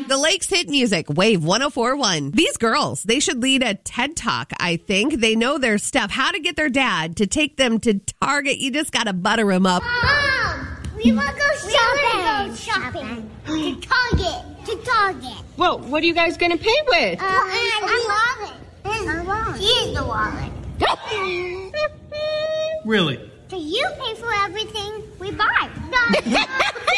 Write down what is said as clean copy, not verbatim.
The Lakes Hit Music, Wave 104.1. These girls, they should lead a TED Talk, I think. They know their stuff. How to get their dad to take them to Target. You just got to butter them up. Mom, we want to go shopping. To Target. Well, what are you guys going to pay with? A wallet. Here's the wallet. Really? So you pay for everything we buy.